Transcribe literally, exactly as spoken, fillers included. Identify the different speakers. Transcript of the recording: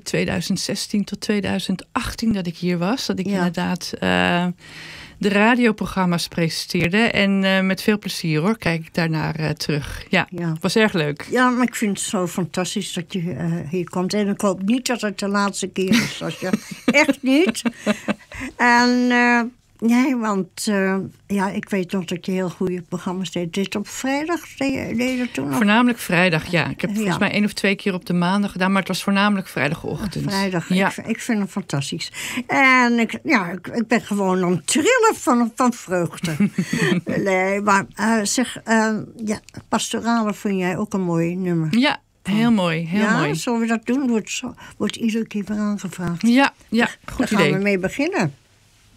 Speaker 1: tweeduizend zestien tot tweeduizend achttien dat ik hier was. Dat ik
Speaker 2: Ja.
Speaker 1: inderdaad uh, de radioprogramma's presenteerde. En uh, met veel plezier hoor, kijk ik daarnaar uh, terug. Ja,
Speaker 2: Ja.
Speaker 1: was erg leuk.
Speaker 2: Ja, maar ik vind het zo fantastisch dat je uh, hier komt. En ik hoop niet dat het de laatste keer is, Sascha. Echt niet. En uh, nee, want uh, ja, ik weet nog dat je heel goede programma's deed. Dit op vrijdag deed je, deed je dat toen nog?
Speaker 1: Voornamelijk vrijdag, ja. Ik heb
Speaker 2: Ja.
Speaker 1: volgens mij één of twee keer op de maandag gedaan, maar het was voornamelijk vrijdagochtend.
Speaker 2: Vrijdag,
Speaker 1: Ja.
Speaker 2: ik, ik vind het fantastisch. En ik, ja, ik, ik ben gewoon aan het trillen van, van vreugde. Nee, maar uh, zeg, uh, ja, Pastorale vind jij ook een mooi nummer.
Speaker 1: Ja, heel mooi, heel
Speaker 2: ja,
Speaker 1: mooi.
Speaker 2: zullen we dat doen? Wordt, zo, wordt iedere keer weer aangevraagd.
Speaker 1: Ja, ja, goed
Speaker 2: Daar
Speaker 1: idee.
Speaker 2: gaan we mee beginnen.